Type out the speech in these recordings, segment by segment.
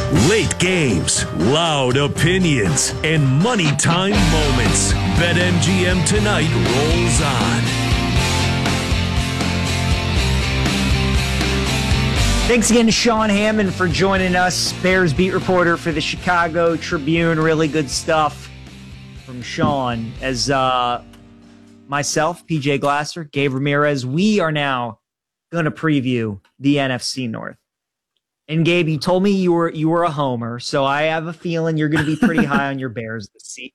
Late games, loud opinions, and money time moments. BetMGM tonight rolls on. Thanks again to Sean Hammond for joining us, Bears beat reporter for the Chicago Tribune. Really good stuff from Sean. As myself, PJ Glasser, Gabe Ramirez, we are now going to preview the NFC North. And Gabe, you told me you were a homer, so I have a feeling you're going to be pretty high on your Bears this season.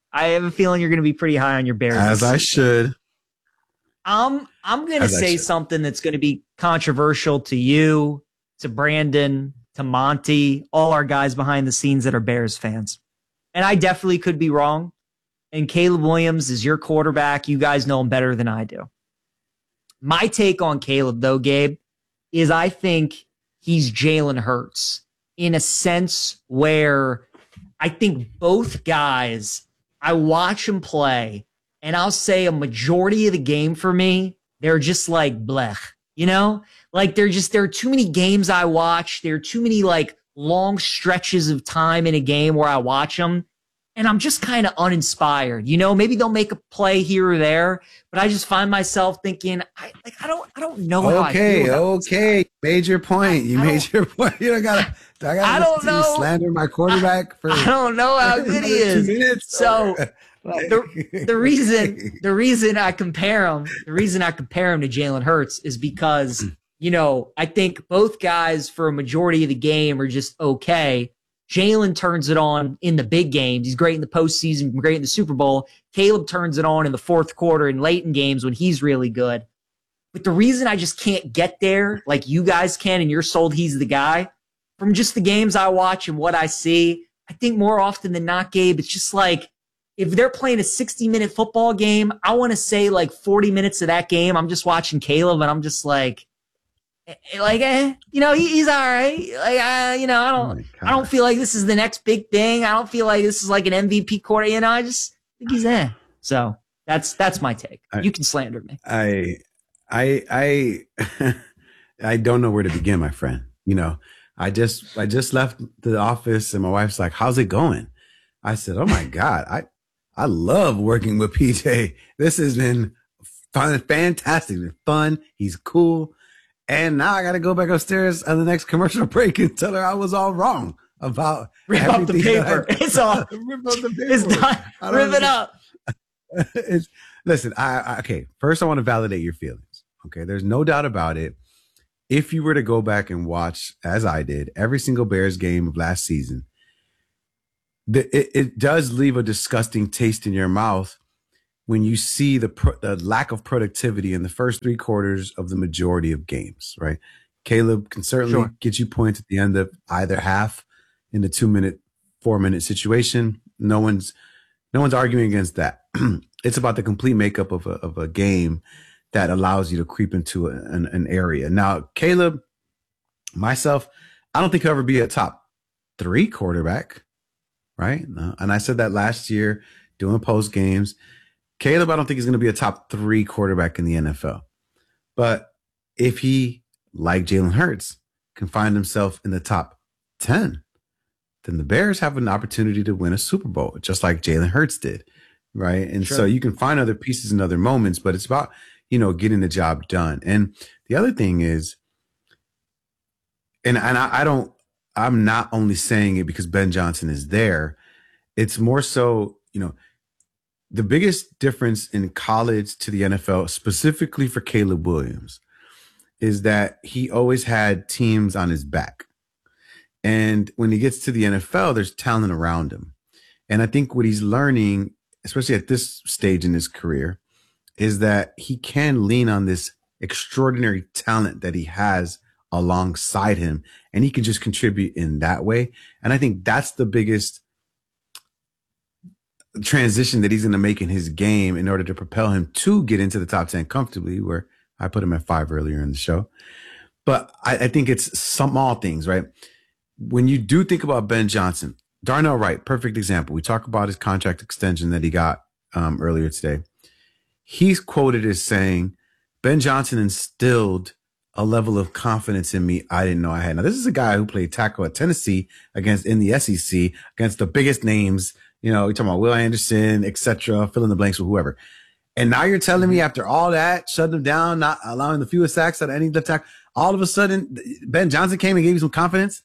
As I should. I'm going to say something that's going to be controversial to you, to Brandon, to Monty, all our guys behind the scenes that are Bears fans. And I definitely could be wrong. And Caleb Williams is your quarterback. You guys know him better than I do. My take on Caleb, though, Gabe, is I think he's Jalen Hurts in a sense where I think both guys, I watch them play, and I'll say a majority of the game for me, they're just like blech, you know? Like there are too many games I watch. There are too many like long stretches of time in a game where I watch them, and I'm just kind of uninspired. You know, maybe they'll make a play here or there, but I just find myself thinking, I don't know how I feel about this. Made your point. You made your point. You don't gotta. I don't know. Slander my quarterback for. I don't know how good he is. 2 minutes. So the reason I compare him to Jalen Hurts is because I think both guys for a majority of the game are just okay. Jalen turns it on in the big games. He's great in the postseason, great in the Super Bowl. Caleb turns it on in the fourth quarter and late in games when he's really good. But the reason I just can't get there like you guys can, and you're sold he's the guy, from just the games I watch and what I see, I think more often than not, Gabe, it's just like if they're playing a 60-minute football game, I want to say like 40 minutes of that game, I'm just watching Caleb and I'm just like, he's all right. I don't feel like this is the next big thing. I don't feel like this is like an MVP quarter. I just think he's there. So that's my take. You can slander me. I don't know where to begin, my friend. I just left the office and my wife's like, "How's it going?" I said, "Oh my God, I love working with PJ. This has been fun, fantastic, fun. He's cool." And now I got to go back upstairs on the next commercial break and tell her I was all wrong about rip up the paper. It's all rip up the paper. It's done. Rip it up. Listen, okay. First, I want to validate your feelings. Okay, there's no doubt about it. If you were to go back and watch, as I did, every single Bears game of last season, it does leave a disgusting taste in your mouth when you see the lack of productivity in the first three quarters of the majority of games, right? Caleb can certainly get you points at the end of either half in the 2-minute, 4-minute situation. No one's arguing against that. It's about the complete makeup of a game that allows you to creep into an area. Now, Caleb, myself, I don't think he'll ever be a top 3 quarterback, right? And I said that last year doing post games. Caleb, I don't think he's going to be a top 3 quarterback in the NFL. But if he, like Jalen Hurts, can find himself in the top 10, then the Bears have an opportunity to win a Super Bowl, just like Jalen Hurts did, right? And so you can find other pieces in other moments, but it's about, getting the job done. And the other thing is, I'm not only saying it because Ben Johnson is there. It's more so, the biggest difference in college to the NFL, specifically for Caleb Williams, is that he always had teams on his back. And when he gets to the NFL, there's talent around him. And I think what he's learning, especially at this stage in his career, is that he can lean on this extraordinary talent that he has alongside him, and he can just contribute in that way. And I think that's the biggest transition that he's going to make in his game in order to propel him to get into the top 10 comfortably, where I put him at 5 earlier in the show. But I think it's small things, right? When you do think about Ben Johnson, Darnell Wright, perfect example. We talk about his contract extension that he got earlier today. He's quoted as saying, Ben Johnson instilled a level of confidence in me I didn't know I had. Now, this is a guy who played tackle at Tennessee in the SEC against the biggest names. You know, you're talking about Will Anderson, etc., fill in the blanks with whoever. And now you're telling me after all that, shutting them down, not allowing the fewest sacks out of any left tackle, all of a sudden Ben Johnson came and gave you some confidence.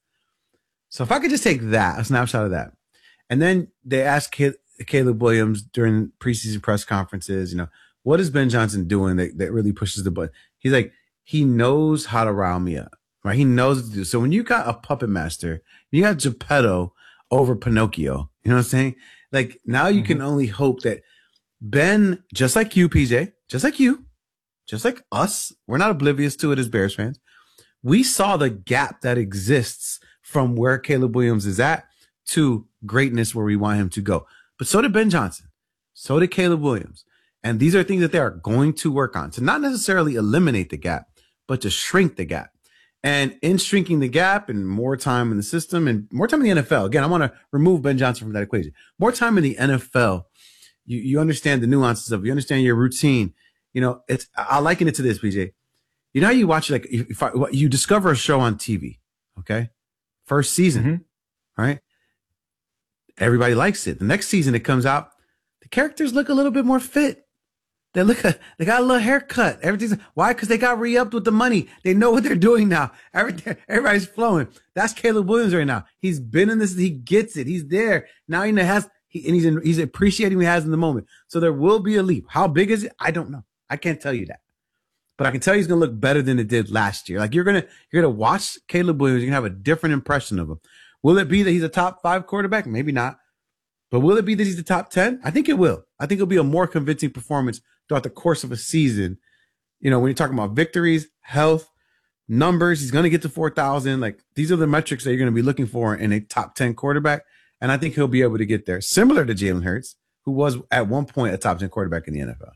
So if I could just take that, a snapshot of that. And then they asked Caleb Williams during preseason press conferences, you know, what is Ben Johnson doing that really pushes the button? He's like, he knows how to rile me up, right? He knows what to do. So when you got a puppet master, you got Geppetto over Pinocchio, you know what I'm saying? Like now you can only hope that Ben, just like you, PJ, just like you, just like us, we're not oblivious to it as Bears fans. We saw the gap that exists from where Caleb Williams is at to greatness where we want him to go. But so did Ben Johnson. So did Caleb Williams. And these are things that they are going to work on to not necessarily eliminate the gap, but to shrink the gap. And in shrinking the gap and more time in the system and more time in the NFL, again, I want to remove Ben Johnson from that equation. More time in the NFL, you understand the nuances of it. You understand your routine. You know, I liken it to this, PJ. You know how you watch, like, you discover a show on TV, okay? First season, right? Everybody likes it. The next season it comes out, the characters look a little bit more fit. They got a little haircut. Everything's why? Because they got re-upped with the money. They know what they're doing now. Everybody's flowing. That's Caleb Williams right now. He's been in this. He gets it. He's there now. He's appreciating what he has in the moment. So there will be a leap. How big is it? I don't know. I can't tell you that, but I can tell you he's gonna look better than it did last year. Like you're gonna watch Caleb Williams. You're gonna have a different impression of him. Will it be that he's a top 5 quarterback? Maybe not. But will it be that he's the top 10? I think it will. I think it'll be a more convincing performance throughout the course of a season. You know, when you're talking about victories, health, numbers, he's going to get to 4,000. Like these are the metrics that you're going to be looking for in a top 10 quarterback. And I think he'll be able to get there. Similar to Jalen Hurts, who was at one point a top 10 quarterback in the NFL.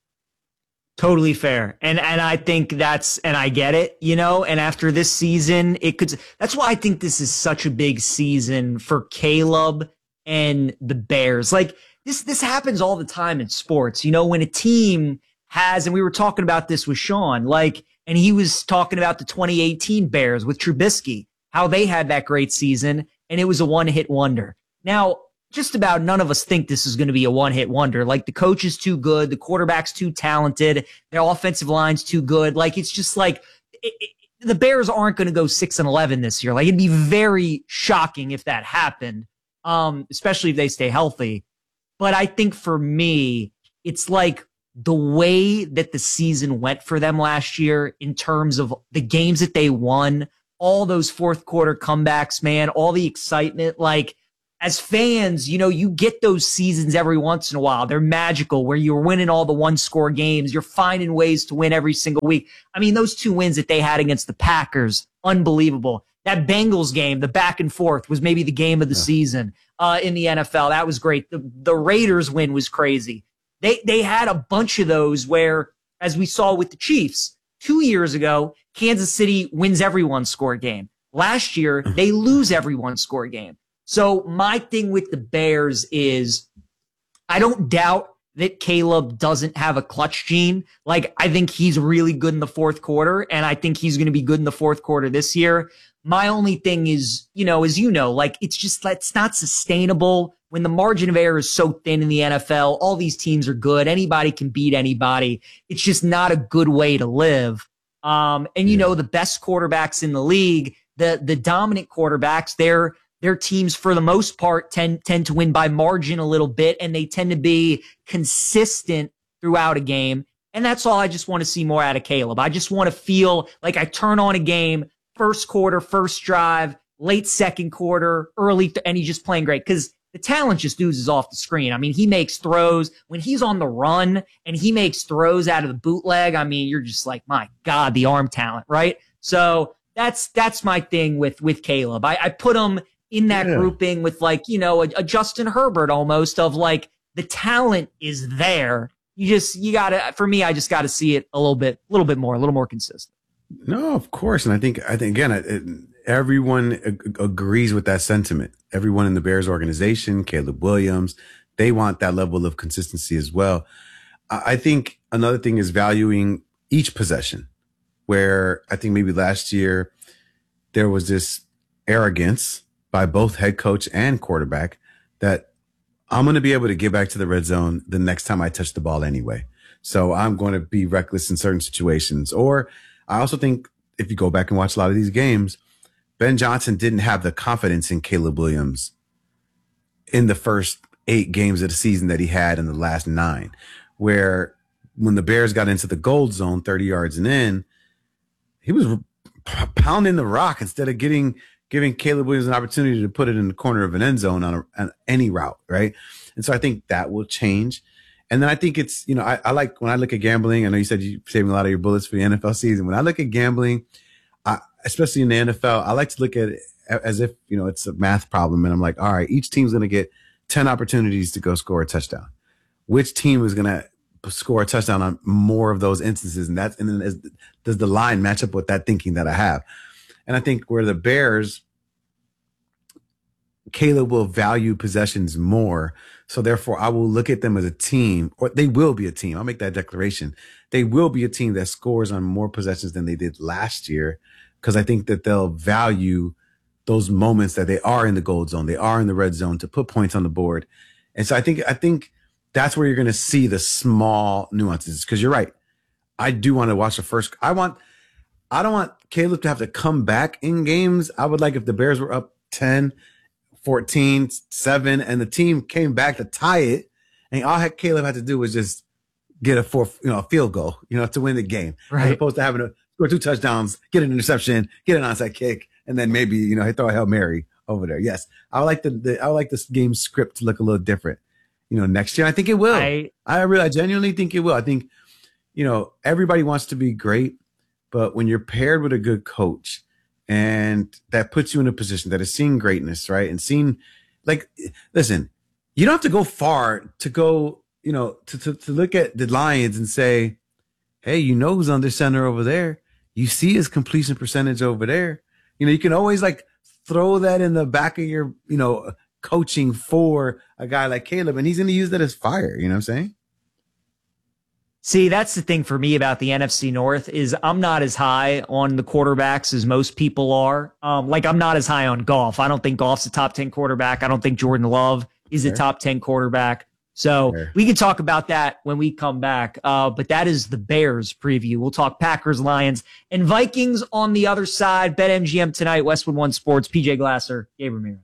Totally fair. And I think and I get it, you know, and after this season, that's why I think this is such a big season for Caleb and the Bears. Like this happens all the time in sports, you know, when a team has, and we were talking about this with Sean, and he was talking about the 2018 Bears with Trubisky, how they had that great season and it was a one-hit wonder. Now, just about none of us think this is going to be a one-hit wonder. Like the coach is too good. The quarterback's too talented. Their offensive line's too good. Like, it's just like the Bears aren't going to go 6-11 this year. Like it'd be very shocking if that happened. Especially if they stay healthy. But I think for me, it's like the way that the season went for them last year in terms of the games that they won, all those fourth quarter comebacks, man, all the excitement. Like as fans, you know, you get those seasons every once in a while. They're magical where you're winning all the 1-score games. You're finding ways to win every single week. I mean, those 2 wins that they had against the Packers, unbelievable. That Bengals game, the back and forth, was maybe the game of the season in the NFL. That was great. The Raiders win was crazy. They had a bunch of those where, as we saw with the Chiefs, 2 years ago, Kansas City wins every 1-score game. Last year, they lose every 1-score game. So my thing with the Bears is I don't doubt that Caleb doesn't have a clutch gene. Like, I think he's really good in the fourth quarter, and I think he's going to be good in the fourth quarter this year. My only thing is, you know, like it's not sustainable when the margin of error is so thin in the NFL. All these teams are good. Anybody can beat anybody. It's just not a good way to live. And you know, the best quarterbacks in the league, the dominant quarterbacks, their teams for the most part tend to win by margin a little bit, and they tend to be consistent throughout a game. And that's all I just want to see more out of Caleb. I just want to feel like I turn on a game, first quarter, first drive, late second quarter, and he's just playing great because the talent just oozes off the screen. I mean, he makes throws when he's on the run and he makes throws out of the bootleg. I mean, you're just like, my God, the arm talent, right? So that's my thing with Caleb. I put him in that grouping with, like, you know, a Justin Herbert almost, of like the talent is there. You gotta, for me, I just got to see it a little bit more, a little more consistent. No, of course. And I think again, everyone agrees with that sentiment. Everyone in the Bears organization, Caleb Williams, they want that level of consistency as well. I think another thing is valuing each possession. where I think maybe last year there was this arrogance by both head coach and quarterback that I'm going to be able to get back to the red zone the next time I touch the ball anyway. So I'm going to be reckless in certain situations. Or I also think if you go back and watch a lot of these games, Ben Johnson didn't have the confidence in Caleb Williams in the first 8 games of the season that he had in the last 9, where when the Bears got into the gold zone 30 yards and in, he was pounding the rock instead of giving Caleb Williams an opportunity to put it in the corner of an end zone on any route, right? And so I think that will change. And then I think it's, I like when I look at gambling, I know you said you're saving a lot of your bullets for the NFL season. When I look at gambling, especially in the NFL, I like to look at it as if, it's a math problem. And I'm like, all right, each team's going to get 10 opportunities to go score a touchdown. Which team is going to score a touchdown on more of those instances? And then does the line match up with that thinking that I have? And I think where the Bears, Caleb will value possessions more. So therefore, I will look at them as a team, or they will be a team. I'll make that declaration. They will be a team that scores on more possessions than they did last year, because I think that they'll value those moments that they are in the gold zone, they are in the red zone to put points on the board. And so I think that's where you're going to see the small nuances, because you're right. I do want to watch the first. I don't want Caleb to have to come back in games. I would like if the Bears were up 10, 14, 7, and the team came back to tie it, and all Caleb had to do was just get a field goal, to win the game, right? As opposed to having to score 2 touchdowns, get an interception, get an onside kick, and then maybe he throw a Hail Mary over there. Yes, I would like this game script to look a little different, next year. I think it will. I genuinely think it will. I think everybody wants to be great, but when you're paired with a good coach, and that puts you in a position that is seeing greatness, right? And seeing, listen, you don't have to go far to go, to look at the Lions and say, hey, who's under center over there? You see his completion percentage over there. You can always throw that in the back of your, coaching for a guy like Caleb, and he's going to use that as fire. You know what I'm saying? See, that's the thing for me about the NFC North is I'm not as high on the quarterbacks as most people are. I'm not as high on Goff. I don't think Goff's a top 10 quarterback. I don't think Jordan Love is a top 10 quarterback. So we can talk about that when we come back. But that is the Bears preview. We'll talk Packers, Lions, and Vikings on the other side. BetMGM tonight, Westwood One Sports, PJ Glasser, Gabe Ramirez.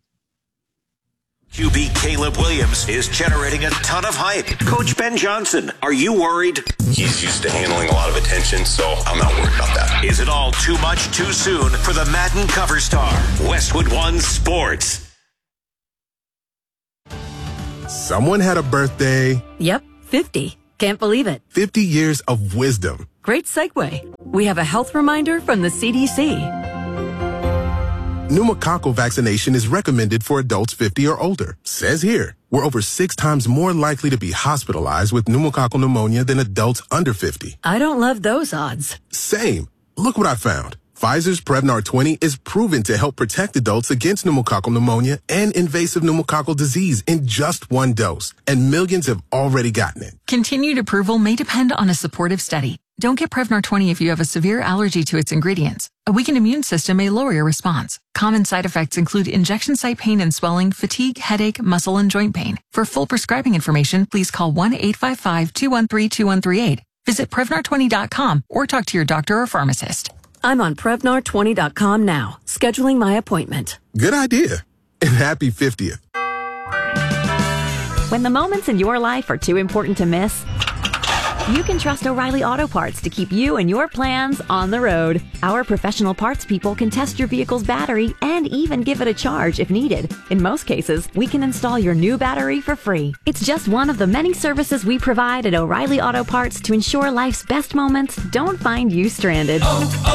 QB Caleb Williams is generating a ton of hype. Coach Ben Johnson, are you worried? He's used to handling a lot of attention, so I'm not worried about that. Is it all too much too soon for the Madden cover star? Westwood One Sports. Someone had a birthday. Yep, 50. Can't believe it. 50 years of wisdom. Great segue. We have a health reminder from the CDC. Pneumococcal vaccination is recommended for adults 50 or older. Says here, we're over 6 times more likely to be hospitalized with pneumococcal pneumonia than adults under 50. I don't love those odds. Same. Look what I found. Pfizer's Prevnar 20 is proven to help protect adults against pneumococcal pneumonia and invasive pneumococcal disease in just 1 dose. And millions have already gotten it. Continued approval may depend on a supportive study. Don't get Prevnar 20 if you have a severe allergy to its ingredients. A weakened immune system may lower your response. Common side effects include injection site pain and swelling, fatigue, headache, muscle, and joint pain. For full prescribing information, please call 1-855-213-2138. Visit Prevnar20.com or talk to your doctor or pharmacist. I'm on Prevnar20.com now, scheduling my appointment. Good idea. And happy 50th. When the moments in your life are too important to miss, you can trust O'Reilly Auto Parts to keep you and your plans on the road. Our professional parts people can test your vehicle's battery and even give it a charge if needed. In most cases, we can install your new battery for free. It's just one of the many services we provide at O'Reilly Auto Parts to ensure life's best moments don't find you stranded.